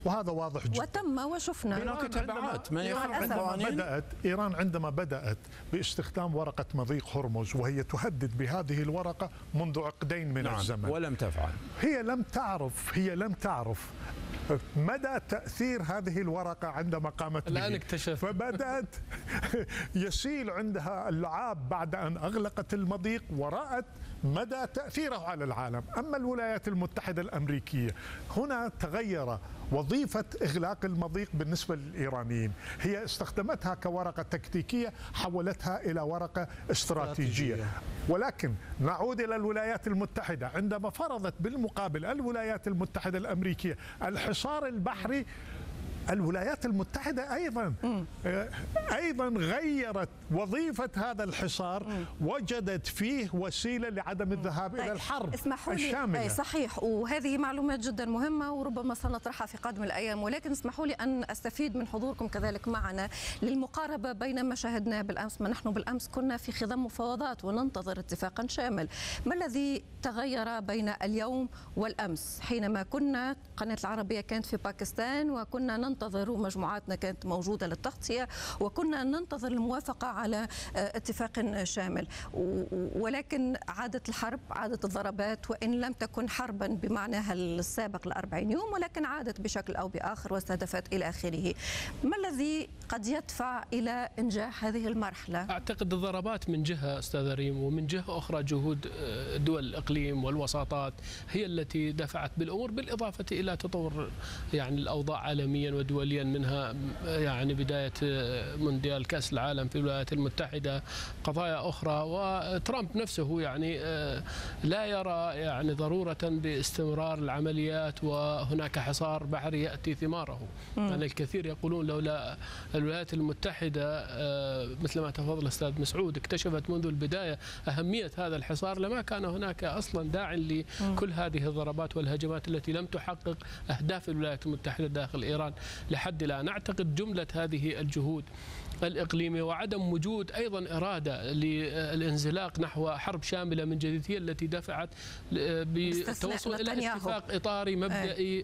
وهذا واضح جدا وتم وشفنا هناك تبعات ما يخالف القوانين. إيران عندما بدأت باستخدام ورقة مضيق هرمز وهي تهدد بهذه الورقة منذ عقدين من الزمن، ولم تفعل. هي لم تعرف مدى تأثير هذه الورقة عندما قامت الآن اكتشف. فبدأت يسيل عندها اللعاب بعد أن أغلقت المضيق ورأت مدى تأثيره على العالم. أما الولايات المتحدة الأمريكية هنا تغير وظيفة إغلاق المضيق بالنسبة للإيرانيين، هي استخدمتها كورقة تكتيكية حولتها إلى ورقة استراتيجية. ولكن نعود إلى الولايات المتحدة عندما فرضت بالمقابل الولايات المتحدة الأمريكية الحصار البحري، الولايات المتحدة أيضا غيرت وظيفة هذا الحصار، وجدت فيه وسيلة لعدم الذهاب إلى الحرب الشاملة. صحيح، وهذه معلومات جدا مهمة وربما سنطرحها في قادم الأيام، ولكن اسمحوا لي أن أستفيد من حضوركم كذلك معنا للمقاربة بين ما شاهدناه بالأمس. ما نحن بالأمس كنا في خضم مفاوضات وننتظر اتفاقا شامل. ما الذي تغير بين اليوم والأمس حينما كنا قناة العربية كانت في باكستان وكنا ننتظر ومجموعاتنا كانت موجودة للتغطية وكنا ننتظر الموافقة على اتفاق شامل، ولكن عادت الحرب، عادت الضربات، وإن لم تكن حربا بمعناها السابق ل40 يوم، ولكن عادت بشكل أو بآخر واستهدفت إلى آخره. ما الذي قد يدفع إلى إنجاح هذه المرحلة؟ أعتقد الضربات من جهة أستاذ ريم، ومن جهة أخرى جهود دول الإقليم والوساطات هي التي دفعت بالأمور، بالإضافة إلى تطور يعني الأوضاع عالميا ودوليا، منها يعني بداية مونديال كأس العالم في الولايات المتحدة، قضايا أخرى. وترامب نفسه يعني لا يرى يعني ضرورة باستمرار العمليات، وهناك حصار بحري يأتي ثماره. يعني الكثير يقولون لولا الولايات المتحدة مثل ما تفضل الأستاذ مسعود اكتشفت منذ البداية أهمية هذا الحصار لما كان هناك أصلا داع لكل هذه الضربات والهجمات التي لم تحقق أهداف الولايات المتحدة داخل إيران لحد الآن. أعتقد جملة هذه الجهود الإقليمية وعدم وجود أيضا إرادة للانزلاق نحو حرب شاملة من جديد هي التي دفعت بالتوصل إلى اتفاق إطاري مبدئي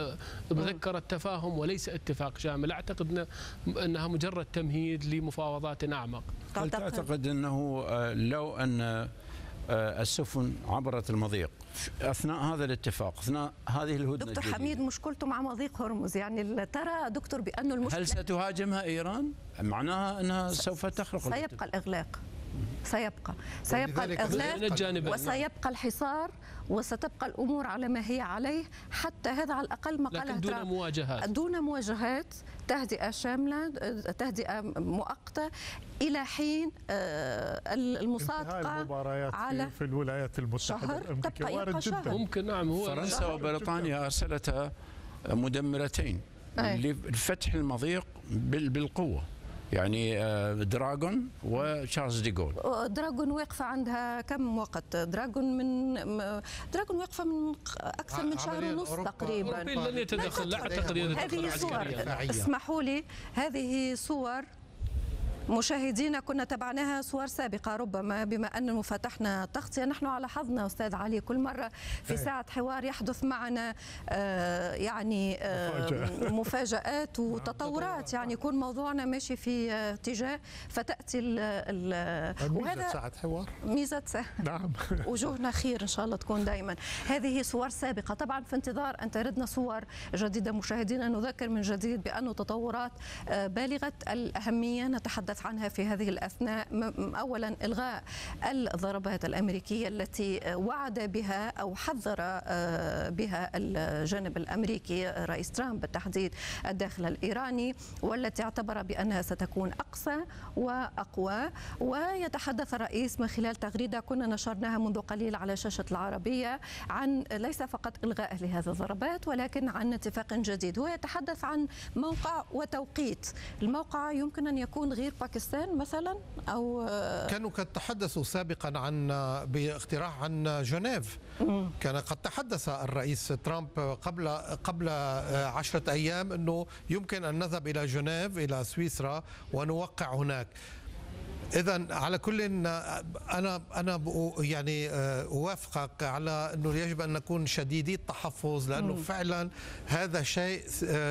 مذكرة تفاهم وليس اتفاق شامل. أعتقد أنها مجرد تمهيد لمفاوضات أعمق. هل تعتقد أنه لو أن السفن عبرت المضيق أثناء هذا الاتفاق، أثناء هذه الهدنة دكتور حميد، مشكلته مع مضيق هرمز يعني ترى دكتور بأنه المشكلة هل ستهاجمها إيران؟ معناها أنها سوف تخرق سيبقى الإغلاق، سيبقى الإغلاق وسيبقى الحصار وستبقى الأمور على ما هي عليه، حتى هذا على الأقل ما قاله ترامب دون مواجهات، تهدئة شاملة، تهدئة مؤقتة إلى حين المصادقة المباريات على في الولايات المتحدة الأمريكية وارد جدا. ممكن نعم. هو فرنسا وبريطانيا أرسلتا مدمرتين لفتح المضيق بالقوة، يعني دراغون وشارلز ديغول. دراغون واقفة عندها كم وقت؟ دراغون واقفة من أكثر من شهر ونص تقريبا. لن يتدخل، لا أعتقد هذه صور، اسمحوا لي، هذه صور مشاهدينا كنا تابعناها صور سابقة، ربما بما أننا فتحنا تغطية نحن على حظنا أستاذ علي كل مرة في ساعة حوار يحدث معنا يعني مفاجآت وتطورات، يعني يكون موضوعنا ماشي في اتجاه فتأتي وهذا ساعة حوار، ميزة ساعة. نعم. وجوهنا خير إن شاء الله تكون دائما. هذه صور سابقة، طبعا في انتظار أن تردنا صور جديدة. مشاهدينا نذكر من جديد بأنه تطورات بالغة الأهمية نتحدث عنها في هذه الأثناء. أولا إلغاء الضربات الأمريكية التي وعد بها أو حذر بها الجانب الأمريكي رئيس ترامب بالتحديد الداخل الإيراني، والتي اعتبر بأنها ستكون أقصى وأقوى. ويتحدث الرئيس من خلال تغريدة كنا نشرناها منذ قليل على شاشة العربية عن ليس فقط إلغاء لهذه الضربات ولكن عن اتفاق جديد. هو يتحدث عن موقع وتوقيت. الموقع يمكن أن يكون غير باكستان مثلا، أو كانوا قد تحدثوا سابقا عن باقتراح عن جنيف. كان قد تحدث الرئيس ترامب قبل 10 أيام أنه يمكن أن نذهب إلى جنيف إلى سويسرا ونوقع هناك. إذا على كل أنا يعني أوافقك على أنه يجب أن نكون شديدي التحفظ، لأنه فعلا هذا شيء